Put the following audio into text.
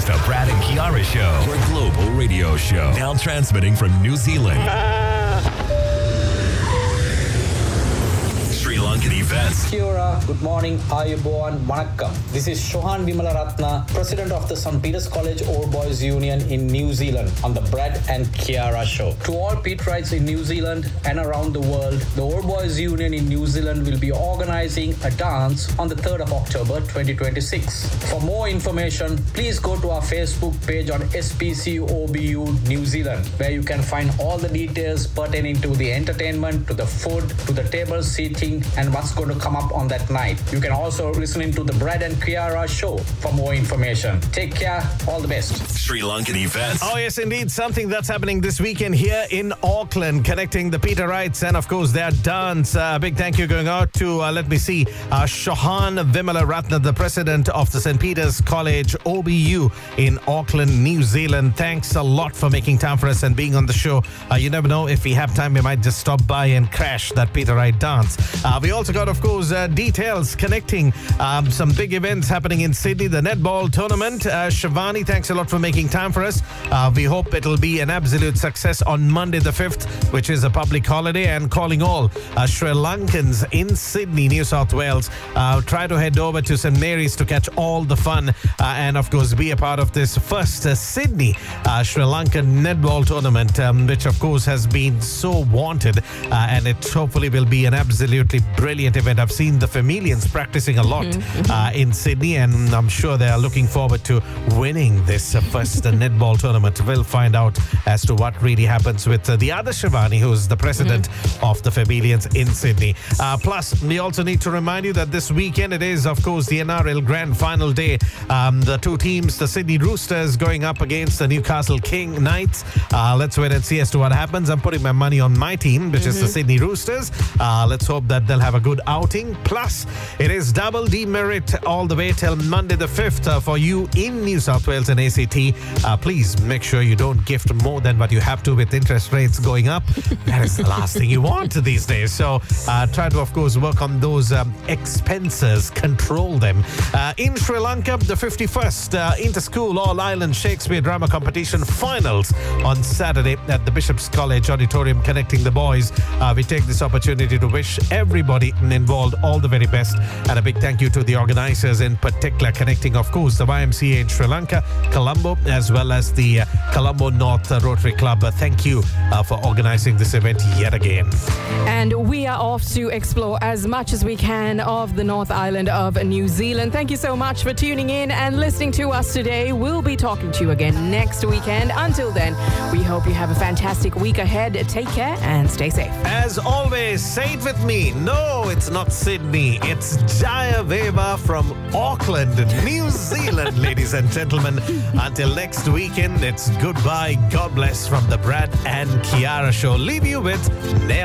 the Brad and Kiara Show, your global radio show. Now transmitting from New Zealand. Sri Lankan events. Kia ora, good morning, ayubowan, vanakkam. This is Shohan Vimalaratna, President of the St. Peter's College All Boys Union in New Zealand on the Brad and Kiara Show. To all Peterites in New Zealand and around the world, the All Boys Union in New Zealand will be organizing a dance on the 3rd of October 2026. For more information, please go to our Facebook page on SPCOBU New Zealand, where you can find all the details pertaining to the entertainment, to the food, to the table seating, and what's going to come up on that night. You can also listen into the Brad and Kiara Show for more information. Take care. All the best. Sri Lankan events. Oh, yes, indeed. Something that's happening this weekend here in Auckland, connecting the Peterites and, of course, their dance. Big thank you going out to, Shohan Vimalaratna, the president of the St. Peter's College OBU in Auckland, New Zealand. Thanks a lot for making time for us and being on the show. You never know, if we have time, we might just stop by and crash that Peterite dance. We also got, of course, details connecting some big events happening in Sydney, the netball tournament. Shivani, thanks a lot for making time for us. We hope it'll be an absolute success on Monday the 5th, which is a public holiday, and calling all Sri Lankans in Sydney, New South Wales. Try to head over to St. Mary's to catch all the fun and, of course, be a part of this first Sydney Sri Lankan netball tournament, which, of course, has been so wanted, and it hopefully will be an absolutely brilliant event. I've seen the Familians practicing a lot in Sydney, and I'm sure they are looking forward to winning this first netball tournament. We'll find out as to what really happens with the other Shivani, who's the president of the Familians in Sydney. Plus, we also need to remind you that this weekend it is, of course, the NRL Grand Final day. The two teams, the Sydney Roosters going up against the Newcastle King Knights. Let's wait and see as to what happens. I'm putting my money on my team, which is the Sydney Roosters. Let's hope that they'll have a good outing. Plus, it is double demerit all the way till Monday the 5th for you in New South Wales and ACT. Please make sure you don't gift more than what you have to with interest rates going up. That is the last thing you want these days. So try to, of course, work on those expenses, control them. In Sri Lanka, the 51st Inter-School All-Ireland Shakespeare Drama Competition finals on Saturday at the Bishop's College Auditorium, connecting the boys. We take this opportunity to wish everybody involved all the very best, and a big thank you to the organizers, in particular connecting, of course, the YMCA in Sri Lanka, Colombo, as well as the Colombo North Rotary Club. Thank you for organizing this event yet again. And we are off to explore as much as we can of the North Island of New Zealand. Thank you so much for tuning in and listening to us today. We'll be talking to you again next weekend. Until then, we hope you have a fantastic week ahead. Take care and stay safe. As always, say it with me. No, it's not Sydney. It's Jayaveva from Auckland, New Zealand, ladies and gentlemen. Until next weekend, it's goodbye. God bless from the Brad and Kiara Show. Leave you with Nail.